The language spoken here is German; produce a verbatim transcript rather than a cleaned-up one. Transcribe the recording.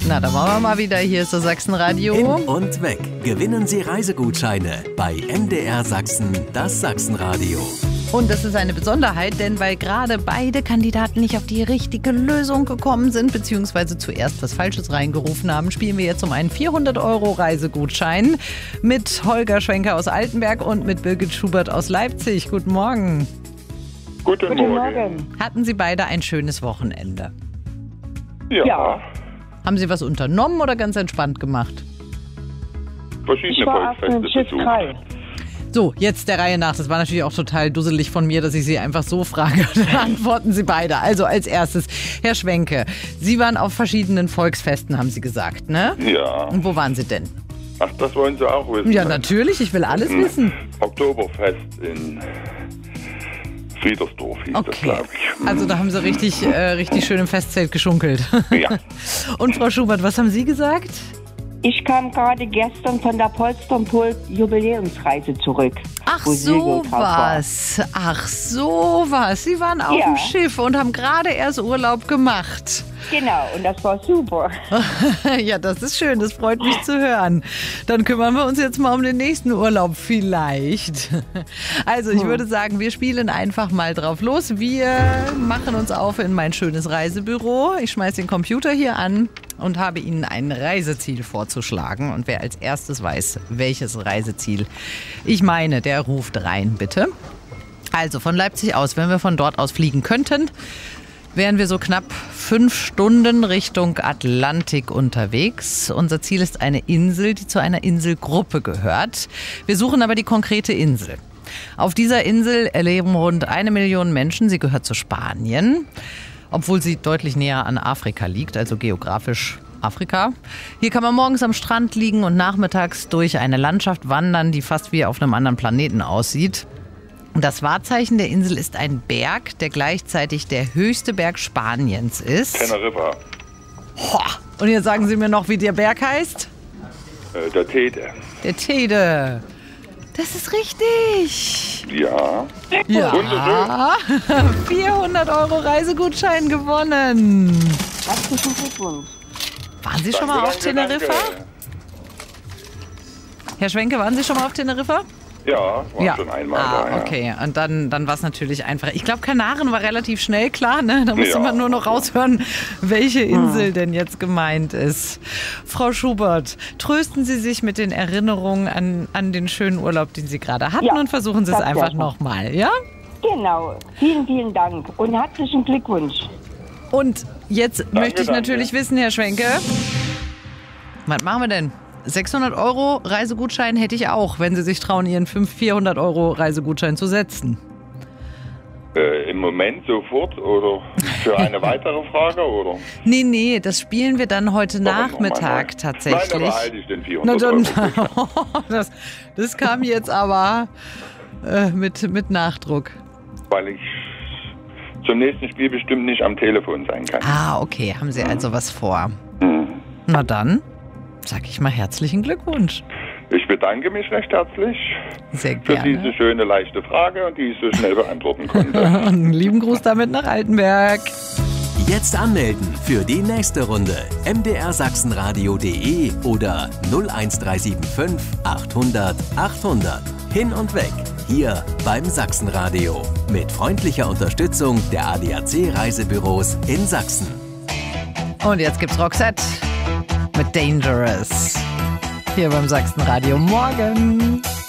Na, da machen wir mal wieder. Hier ist das Sachsenradio. In und weg. Gewinnen Sie Reisegutscheine bei M D R Sachsen, das Sachsenradio. Und das ist eine Besonderheit, denn weil gerade beide Kandidaten nicht auf die richtige Lösung gekommen sind, beziehungsweise zuerst was Falsches reingerufen haben, spielen wir jetzt um einen vierhundert Euro Reisegutschein mit Holger Schwenker aus Altenberg und mit Birgit Schubert aus Leipzig. Guten Morgen. Guten, Guten Morgen. Morgen. Hatten Sie beide ein schönes Wochenende? Ja, Ja. Haben Sie was unternommen oder ganz entspannt gemacht? verschiedene Ich war auf dem Volksfeste Schiff besucht. Kai. So, jetzt der Reihe nach. Das war natürlich auch total dusselig von mir, dass ich Sie einfach so frage. Dann antworten Sie beide. Also als erstes, Herr Schwenke, Sie waren auf verschiedenen Volksfesten, haben Sie gesagt, ne? Ja. Und wo waren Sie denn? Ach, das wollen Sie auch wissen. Ja, ne? natürlich. Ich will alles Hm. wissen. Oktoberfest in Friedersdorf hieß das, Okay. glaube ich. Hm. Also da haben Sie richtig, äh, richtig schön im Festzelt geschunkelt. Ja. Und Frau Schubert, was haben Sie gesagt? Ich kam gerade gestern von der Polsternpol Jubiläumsreise zurück. Ach wo Segel so drauf war. was. Ach so was. Sie waren auf Ja. dem Schiff und haben gerade erst Urlaub gemacht. Genau, und das war super. Ja, das ist schön, das freut mich zu hören. Dann kümmern wir uns jetzt mal um den nächsten Urlaub vielleicht. Also ich würde sagen, wir spielen einfach mal drauf los. Wir machen uns auf in mein schönes Reisebüro. Ich schmeiße den Computer hier an und habe Ihnen ein Reiseziel vorzuschlagen. Und wer als erstes weiß, welches Reiseziel ich meine, der ruft rein, bitte. Also von Leipzig aus, wenn wir von dort aus fliegen könnten, wären wir so knapp fünf Stunden Richtung Atlantik unterwegs. Unser Ziel ist eine Insel, die zu einer Inselgruppe gehört. Wir suchen aber die konkrete Insel. Auf dieser Insel leben rund eine Million Menschen. Sie gehört zu Spanien, obwohl sie deutlich näher an Afrika liegt, also geografisch Afrika. Hier kann man morgens am Strand liegen und nachmittags durch eine Landschaft wandern, die fast wie auf einem anderen Planeten aussieht. Das Wahrzeichen der Insel ist ein Berg, der gleichzeitig der höchste Berg Spaniens ist. Teneriffa. Hoa. Und jetzt sagen Sie mir noch, wie der Berg heißt? Äh, der Tede. Der Tede. Das ist richtig. Ja. Ja. vierhundert Euro Reisegutschein gewonnen. Herzlichen Glückwunsch. Waren Sie schon Danke, mal auf danke, Teneriffa? danke. Herr Schwenke, waren Sie schon mal auf Teneriffa? Ja, war schon einmal ah, da. Ja. okay. Und dann, dann war es natürlich einfach. Ich glaube, Kanaren war relativ schnell klar, ne? Da musste Ja. man nur noch raushören, welche Insel denn jetzt gemeint ist. Frau Schubert, trösten Sie sich mit den Erinnerungen an, an den schönen Urlaub, den Sie gerade hatten, Ja, und versuchen Sie es das einfach gerne. nochmal, ja? Genau, vielen, vielen Dank und herzlichen Glückwunsch. Und jetzt möchte ich danke. natürlich wissen, Herr Schwenke, was machen wir denn? sechshundert Euro Reisegutschein hätte ich auch, wenn Sie sich trauen, Ihren vierhundert Euro Reisegutschein zu setzen. Äh, Im Moment sofort oder für eine weitere Frage oder? Nee, nee, das spielen wir dann heute Warum noch mal Nachmittag neu? tatsächlich. Nein, dann behalte ich den Na vierhundert dann, Euro. das, das kam jetzt aber äh, mit, mit Nachdruck. Weil ich zum nächsten Spiel bestimmt nicht am Telefon sein kann. Ah, okay, haben Sie also was vor. Hm. Na dann, sag ich mal herzlichen Glückwunsch. Ich bedanke mich recht herzlich Sehr für gerne. diese schöne, leichte Frage und die ich so schnell beantworten konnte. Und einen lieben Gruß damit nach Altenberg. Jetzt anmelden für die nächste Runde. m d r sachsenradio punkt d e oder null eins drei sieben fünf achthundert achthundert. Hin und weg. Hier beim Sachsenradio. Mit freundlicher Unterstützung der A D A C Reisebüros in Sachsen. Und jetzt gibt's Roxette mit Dangerous. Hier beim Sachsenradio. Morgen.